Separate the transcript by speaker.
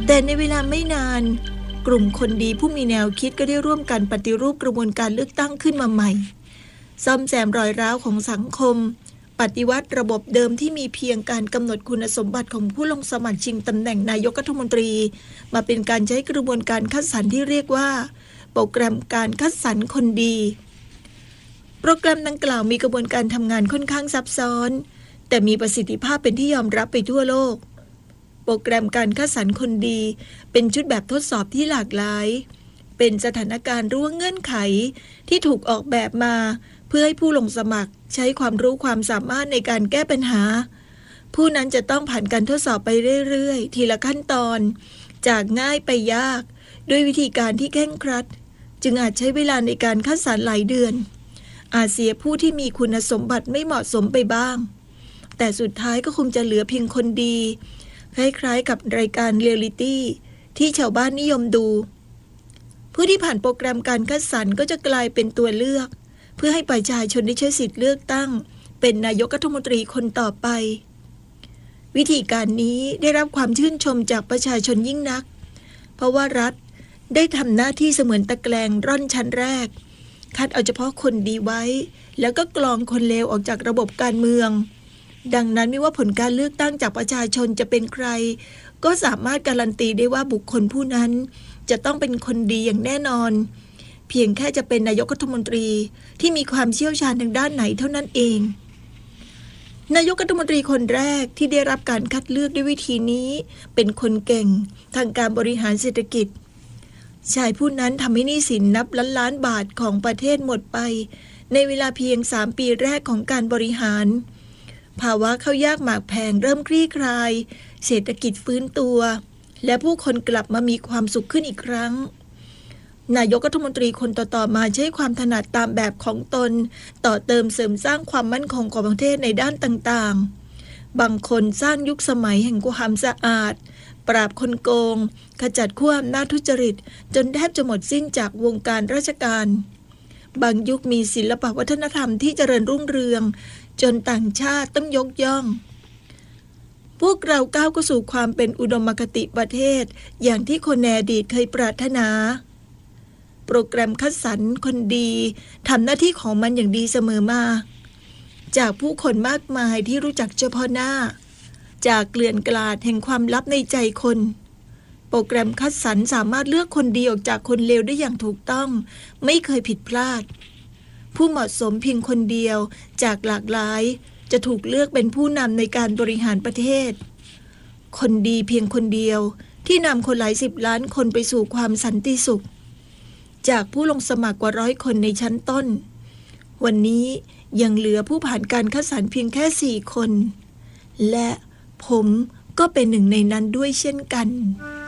Speaker 1: แต่ในเวลาไม่นานกลุ่มคนดีผู้มีแนวคิดก็ได้ร่วมกันปฏิรูปกระบวนการเลือกตั้งขึ้นมาใหม่ซ่อมแซมรอยร้าวของสังคมปฏิวัติระบบเดิมที่มีเพียงการกำหนดคุณสมบัติของผู้ลงสมัครชิงตำแหน่งนายกรัฐมนตรีมาเป็นการใช้กระบวนการคัดสรรที่เรียกว่าโปรแกรมการคัดสรรคนดีโปรแกรมดังกล่าวมีกระบวนการทำงานค่อนข้างซับซ้อนแต่มีประสิทธิภาพเป็นที่ยอมรับไปทั่วโลกโปรแกรมการคัดสรรคนดีเป็นชุดแบบทดสอบที่หลากหลายเป็นสถานการณ์ร่วงเงื่อนไขที่ถูกออกแบบมาเพื่อให้ผู้ลงสมัครใช้ความรู้ความสามารถในการแก้ปัญหาผู้นั้นจะต้องผ่านการทดสอบไปเรื่อยๆทีละขั้นตอนจากง่ายไปยากด้วยวิธีการที่เคร่งครัดจึงอาจใช้เวลาในการคัดสรรหลายเดือนอาจเสียผู้ที่มีคุณสมบัติไม่เหมาะสมไปบ้างแต่สุดท้ายก็คงจะเหลือเพียงคนดีคล้ายๆกับรายการเรียลลิตี้ที่ชาวบ้านนิยมดูผู้ที่ผ่านโปรแกรมการคัดสรรก็จะกลายเป็นตัวเลือกเพื่อให้ประชาชนได้ใช้สิทธิ์เลือกตั้งเป็นนายกรัฐมนตรีคนต่อไปวิธีการนี้ได้รับความชื่นชมจากประชาชนยิ่งนักเพราะว่ารัฐได้ทำหน้าที่เสมือนตะแกรงร่อนชั้นแรกคัดเอาเฉพาะคนดีไว้แล้วก็กรองคนเลวออกจากระบบการเมืองดังนั้นไม่ว่าผลการเลือกตั้งจากประชาชนจะเป็นใครก็สามารถการันตีได้ว่าบุคคลผู้นั้นจะต้องเป็นคนดีอย่างแน่นอนเพียงแค่จะเป็นนายกรัฐมนตรีที่มีความเชี่ยวชาญทางด้านไหนเท่านั้นเองนายกรัฐมนตรีคนแรกที่ได้รับการคัดเลือกด้วยวิธีนี้เป็นคนเก่งทางการบริหารเศรษฐกิจชายผู้นั้นทำให้หนี้สินนับล้านบาทของประเทศหมดไปในเวลาเพียง3 ปีแรกของการบริหารภาวะข้าวยากหมากแพงเริ่มคลี่คลายเศรษฐกิจฟื้นตัวและผู้คนกลับมามีความสุขขึ้นอีกครั้งนายกรัฐมนตรีคนต่อๆมาใช้ความถนัดตามแบบของตนต่อเติมเสริมสร้างความมั่นคงของประเทศในด้านต่างๆบางคนสร้างยุคสมัยแห่งความสะอาดปราบคนโกงขจัดขั้วอำนาจทุจริตจนแทบจะหมดสิ้นจากวงการราชการบางยุคมีศิลปวัฒนธรรมที่เจริญรุ่งเรืองจนต่างชาติต้องยกย่องพวกเราก้าวเข้าสู่ความเป็นอุดมคติประเทศอย่างที่คนในอดีตเคยปรารถนาโปรแกรมคัดสรรคนดีทำหน้าที่ของมันอย่างดีเสมอมาจากผู้คนมากมายที่รู้จักเฉพาะหน้าจากเกลื่อนกลาดแห่งความลับในใจคนโปรแกรมคัดสรรสามารถเลือกคนดีออกจากคนเลวได้อย่างถูกต้องไม่เคยผิดพลาดผู้เหมาะสมเพียงคนเดียวจากหลากหลายจะถูกเลือกเป็นผู้นำในการบริหารประเทศคนดีเพียงคนเดียวที่นำคนหลาย10 ล้านคนไปสู่ความสันติสุขจากผู้ลงสมัครกว่า100 คนในชั้นต้นวันนี้ยังเหลือผู้ผ่านการคัดสรรเพียงแค่4 คนและผมก็เป็นหนึ่งในนั้นด้วยเช่นกัน